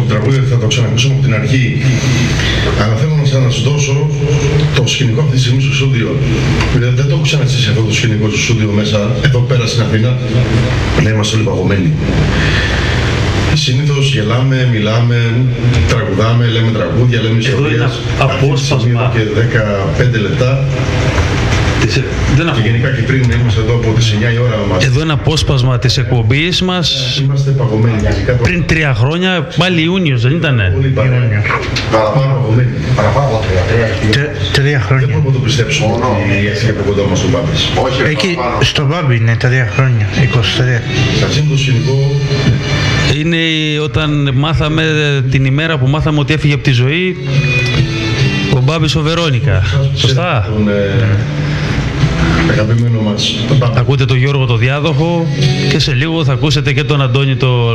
τραγούδι θα το ξανακούσουμε από την αρχή. Αλλά θέλω να σας δώσω το σκηνικό αυτή τη στιγμή στο στούντιο. Δεν το έχω ξαναζήσει αυτό το σκηνικό στο στούντιο μέσα, εδώ πέρα στην Αθήνα. Να είμαστε όλοι παγωμένοι. Συνήθως γελάμε, μιλάμε, τραγουδάμε, λέμε τραγούδια, λέμε ιστορίες. Απόσπασμα. Και 15 λεπτά. Και γενικά και πριν είμαστε εδώ από τις 9 η ώρα μας. Εδώ είναι απόσπασμα της εκπομπής μας. Είμαστε παγωμένοι. Πριν 3 χρόνια, πάλι Ιούνιος, δεν ήτανε? Πολύ παραπάνω παγωμένοι. Παραπάνω από 3 χρόνια. Δεν μπορούμε να το πιστέψουμε ότι έχει από κοντά μας ο Μπάμπης. Εκεί στο Μπάμπη είναι 3 χρόνια, 23. Σας είναι το σκηνικό. Είναι όταν μάθαμε, την ημέρα που μάθαμε ότι έφυγε από τη ζωή ο Μπάμπης ο Βερόνικα. Σωστά? Αγαπημένο μας. Ακούτε τον Γιώργο το Διάδοχο και σε λίγο θα ακούσετε και τον Αντώνη το